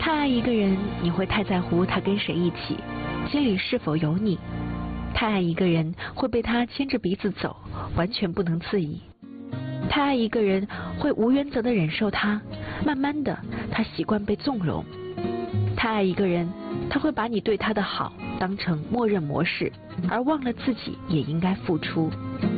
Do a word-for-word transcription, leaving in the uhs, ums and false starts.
太爱一个人，你会太在乎他跟谁一起，心里是否有你。太爱一个人，会被他牵着鼻子走，完全不能自已。太爱一个人，会无原则的忍受他，慢慢的，他习惯被纵容。太爱一个人，他会把你对他的好当成默认模式，而忘了自己也应该付出。